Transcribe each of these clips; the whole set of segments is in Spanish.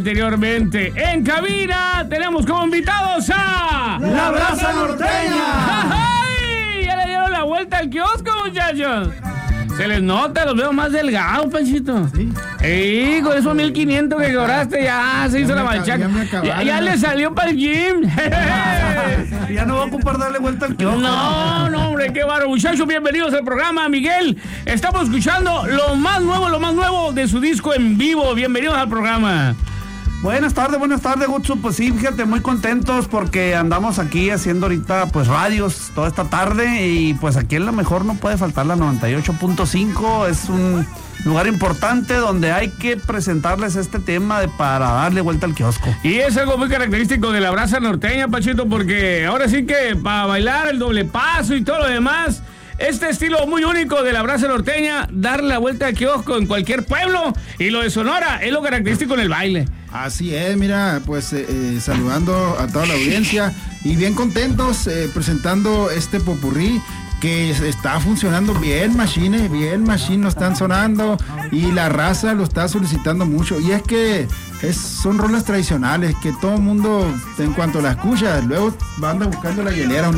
anteriormente. En cabina tenemos como invitados a... ¡La Brasa Norteña! ¡Ay! Ya le dieron la vuelta al kiosco, muchachos. Se les nota, los veo más delgados, Panchito. Sí. Con esos 1,500 que cobraste, ya se hizo la machaca. Ya le salió para el gym. Ya no va a ocupar darle vuelta al kiosco. No, hombre, qué bárbaro. Muchachos, bienvenidos al programa, Miguel. Estamos escuchando lo más nuevo de su disco en vivo. Bienvenidos al programa. Buenas tardes, Gutsu. Pues sí, fíjate, muy contentos porque andamos aquí haciendo ahorita pues radios toda esta tarde y pues aquí en la mejor no puede faltar la 98.5. Es un lugar importante donde hay que presentarles este tema para darle vuelta al kiosco. Y es algo muy característico de la Brasa Norteña, Pachito, porque ahora sí que para bailar el doble paso y todo lo demás, este estilo muy único de la Brasa Norteña, darle la vuelta al kiosco en cualquier pueblo, y lo de Sonora es lo característico en el baile. Así es, mira, pues saludando a toda la audiencia y bien contentos presentando este popurrí que está funcionando bien, machine lo están sonando y la raza lo está solicitando mucho. Y es que son rolas tradicionales que todo el mundo, en cuanto la escucha, luego anda buscando la hielera.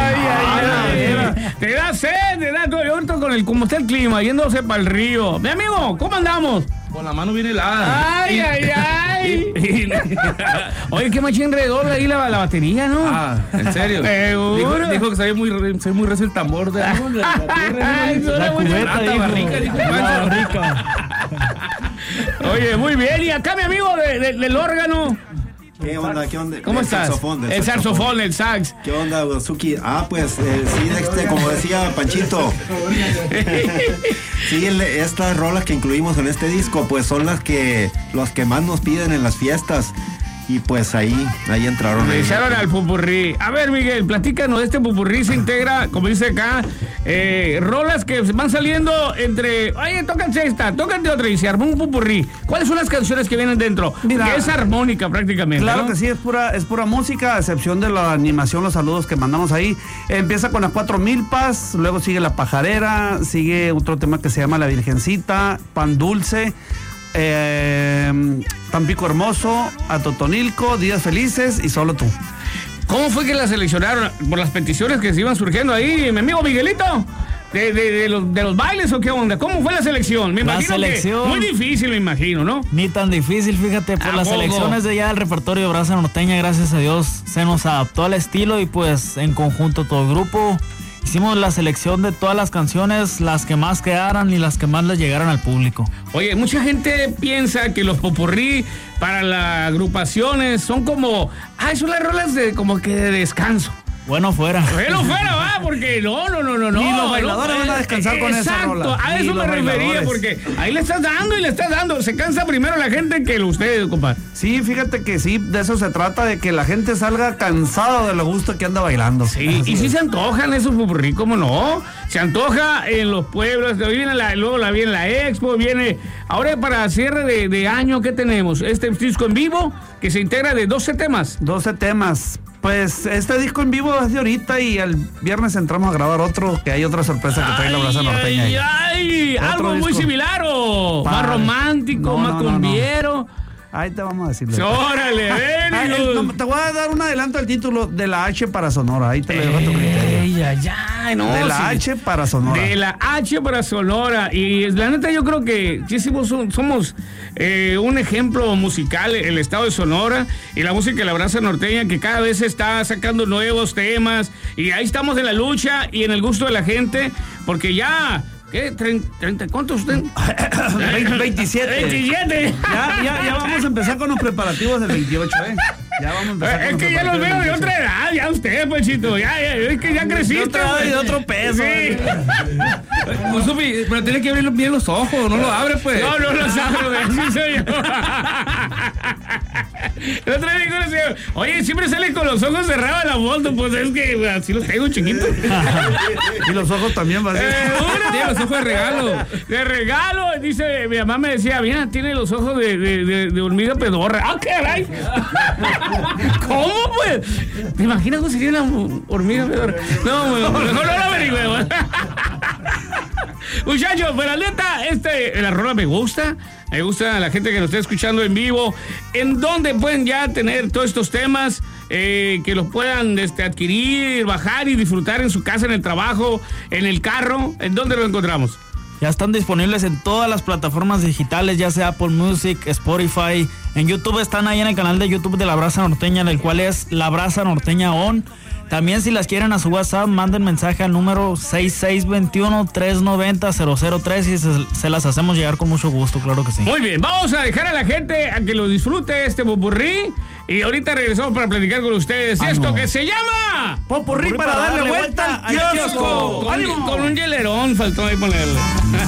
Te da sed, te da todo. Yo con como está el clima, yéndose para el río. Mi amigo, ¿cómo andamos? Con la mano bien helada. Ay. Oye, qué machín redor ahí la batería, ¿no? ¿En serio? Dijo que soy muy recio el tambor de la cubeta, barrica. Oye, muy bien. Y acá mi amigo del órgano. ¿Qué onda? ¿Cómo estás? El saxofón, el sax. ¿Qué onda, Suki? Pues sí, como decía Panchito. Sí, estas rolas que incluimos en este disco, pues son las que más nos piden en las fiestas. Y pues ahí entraron. Le echaron al pupurrí. A ver, Miguel, platícanos, este pupurrí se integra, como dice acá, rolas que van saliendo entre, oye, tócate esta, tócate otra, y se armó un pupurrí. ¿Cuáles son las canciones que vienen dentro? Mira, que es armónica prácticamente, claro, ¿no? que sí, es pura música, a excepción de la animación, los saludos que mandamos ahí. Empieza con las 4 milpas, luego sigue La Pajarera, sigue otro tema que se llama La Virgencita, Pan Dulce, Tampico Hermoso, Atotonilco, Días Felices y Solo Tú. ¿Cómo fue que la seleccionaron? ¿Por las peticiones que se iban surgiendo ahí, mi amigo Miguelito? ¿De los bailes o qué onda? ¿Cómo fue la selección? Me imagino que muy difícil, me imagino, ¿no? Ni tan difícil, fíjate, por las selecciones de ya del repertorio de Brasa Norteña, gracias a Dios, se nos adaptó al estilo y pues en conjunto todo el grupo hicimos la selección de todas las canciones, las que más quedaran y las que más les llegaran al público. Oye, mucha gente piensa que los popurrí para las agrupaciones son como, son las rolas como que de descanso. Bueno, fuera, va, porque no. Y los bailadores van a descansar con esa rola. Exacto, a eso me refería, porque ahí le estás dando. Se cansa primero la gente que ustedes, compadre. Sí, fíjate que sí, de eso se trata, de que la gente salga cansada de lo gusto que anda bailando. Sí, y sí se antojan esos popurrí, ¿cómo no? Se antoja en los pueblos, luego viene la expo, viene... Ahora para cierre de año, ¿qué tenemos? Este disco en vivo que se integra de 12 temas. 12 temas. Pues este disco en vivo es de ahorita y el viernes entramos a grabar otro, que hay otra sorpresa que trae la Brasa Norteña. Algo muy similar o más romántico, más cumbiero. Ahí te vamos a decir. ¡Órale, ven! Te voy a dar un adelanto al título de la H para Sonora. Ahí te lo dejo a tu criterio. No, de la H para Sonora. De la H para Sonora. Y la neta, yo creo que sí somos un ejemplo musical, el estado de Sonora y la música de la Brasa Norteña, que cada vez está sacando nuevos temas. Y ahí estamos en la lucha y en el gusto de la gente, porque ya... ¿Qué? ¿30? ¿Cuántos usted? 27. Ya vamos a empezar con los preparativos del 28, Ya vamos a empezar. Es que ya los veo de otra edad, ya usted, Panchito. Es que ya creciste. De otro peso. Sí. Pero tiene que abrir bien los ojos, no lo abre, pues. No los abro, así soy yo. El otro día digo, oye, siempre sale con los ojos cerrados en la foto, pues es que así los tengo chiquitos. Y los ojos también va a ser. Tiene los ojos de regalo. De regalo, dice, mi mamá me decía, mira, tiene los ojos de hormiga pedorra. ¡Ah, caray! ¿Cómo, pues? ¿Te imaginas cómo sería una hormiga pedorra? No, mejor no lo averigüe. Muchachos, pero la neta, la rola me gusta a la gente que nos está escuchando en vivo. ¿En dónde pueden ya tener todos estos temas? Que los puedan adquirir, bajar y disfrutar en su casa, en el trabajo, en el carro. ¿En dónde lo encontramos? Ya están disponibles en todas las plataformas digitales, ya sea Apple Music, Spotify. En YouTube están ahí en el canal de YouTube de La Brasa Norteña, el cual es La Brasa Norteña On. También si las quieren a su WhatsApp, manden mensaje al número 6621-390-003 y se las hacemos llegar con mucho gusto, claro que sí. Muy bien, vamos a dejar a la gente a que lo disfrute este popurrí y ahorita regresamos para platicar con ustedes. Esto que se llama Popurrí para darle vuelta al kiosco. Con un hielerón faltó ahí ponerle.